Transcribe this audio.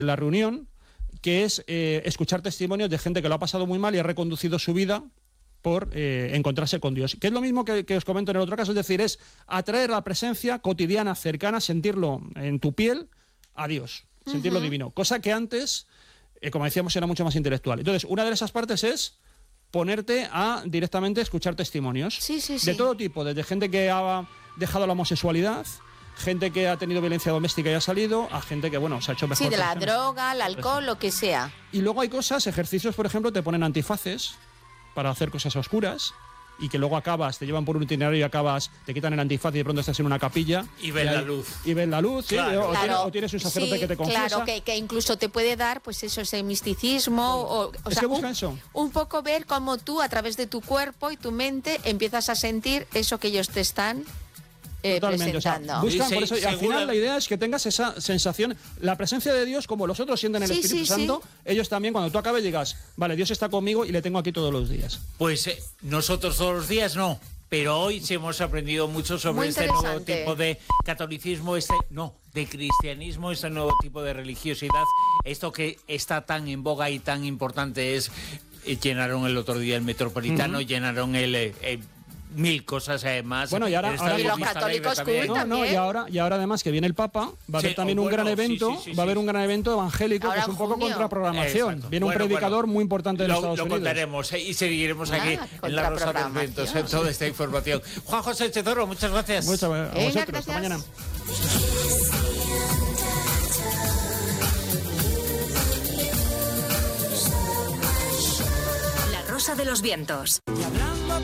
la reunión, que es escuchar testimonios de gente que lo ha pasado muy mal y ha reconducido su vida por encontrarse con Dios. Que es lo mismo que os comento en el otro caso, es decir, es atraer la presencia cotidiana, cercana, sentirlo en tu piel a Dios, sentirlo divino. Cosa que antes, como decíamos, era mucho más intelectual. Entonces, una de esas partes es ponerte a directamente escuchar testimonios de todo tipo, desde gente que ha dejado la homosexualidad, gente que ha tenido violencia doméstica y ha salido, a gente que, bueno, se ha hecho mejor. Sí, de la droga, el alcohol, lo que sea. Y luego hay cosas, ejercicios, por ejemplo, te ponen antifaces para hacer cosas oscuras y que luego acabas, te llevan por un itinerario y acabas, te quitan el antifaz y de pronto estás en una capilla. Y ves la luz. Y ves la luz, claro. ¿sí? O tienes un sacerdote que te confiesa. Claro, que incluso te puede dar, pues eso, ese misticismo. O es sea, que busca eso. Un poco ver cómo tú, a través de tu cuerpo y tu mente, empiezas a sentir eso que ellos te están totalmente, presentando. O sea, buscan por eso, y al final la idea es que tengas esa sensación, la presencia de Dios, como los otros sienten el Espíritu Santo, ellos también, cuando tú acabes, digas, vale, Dios está conmigo y le tengo aquí todos los días. Pues nosotros todos los días no, pero hoy sí hemos aprendido mucho sobre este nuevo tipo de catolicismo, de cristianismo, este nuevo tipo de religiosidad, esto que está tan en boga y tan importante es, llenaron el otro día el Metropolitano, llenaron el mil cosas además. Bueno, y ahora los católicos también. Y ahora además que viene el Papa, va a haber también un gran evento, va a haber un gran evento evangélico ahora, que es un poco contraprogramación. Exacto. Viene un predicador muy importante de Estados Unidos. Lo contaremos y seguiremos aquí en La Rosa de los Vientos en toda esta información. Juan José Chezoro, muchas gracias. Muchas gracias. Hasta mañana. La Rosa de los Vientos.